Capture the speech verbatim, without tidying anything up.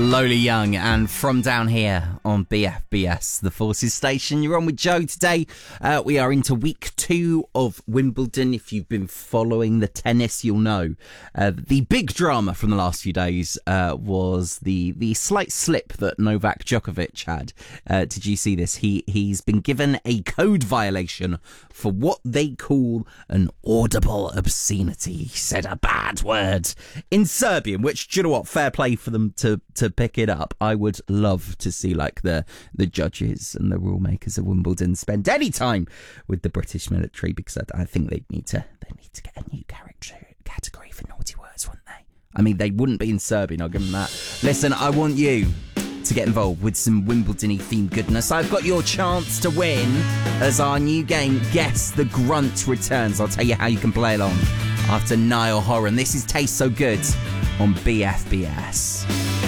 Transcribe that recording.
Lola Young and From Down Here on B F B S, the Forces Station. You're on with Joe today. Uh, we are into week two of Wimbledon. If you've been following the tennis, you'll know uh, the big drama from the last few days uh, was the the slight slip that Novak Djokovic had. Uh, did you see this? He he's been given a code violation for what they call an audible obscenity. He said a bad word in Serbian, which, do you know what? Fair play for them to to pick it up. I would love to see like the the judges and the rule makers of Wimbledon spend any time with the British military, because I, I think they need to they need to get a new character category for naughty words, wouldn't they? I mean, they wouldn't be in Serbian, I'll give them that. Listen, I want you to get involved with some Wimbledon-y themed goodness. I've got your chance to win as our new game, Guess the Grunt, returns. I'll tell you how you can play along after Niall Horan. This is Taste So Good on B F B S.